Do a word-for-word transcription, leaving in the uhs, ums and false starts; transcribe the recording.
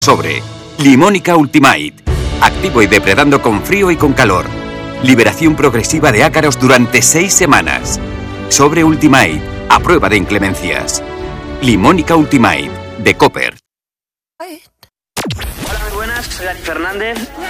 Sobre Limónica Ultimate. Activo y depredando con frío y con calor. Liberación progresiva de ácaros durante seis semanas. Sobre Ultimate. A prueba de inclemencias. Limónica Ultimate. De Copper. Hola, muy buenas. Soy Dani Fernández.